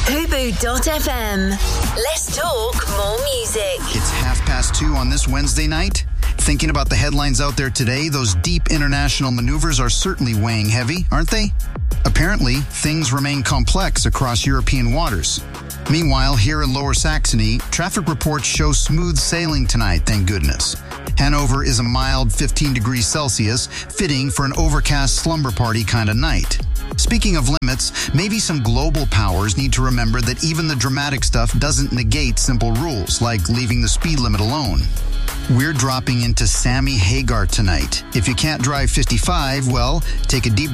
Fubu.fm. Let's talk more music. It's 2:30 on this Wednesday night. Thinking about the headlines out there today, those deep international maneuvers are certainly weighing heavy, aren't they? Apparently, things remain complex across European waters. Meanwhile, here in Lower Saxony, traffic reports show smooth sailing tonight, thank goodness. Hanover is a mild 15 degrees Celsius, fitting for an overcast slumber party kind of night. Speaking of limits, maybe some global powers need to remember that even the dramatic stuff doesn't negate simple rules, like leaving the speed limit alone. We're dropping into Sammy Hagar tonight. If you can't drive 55, well, take a deep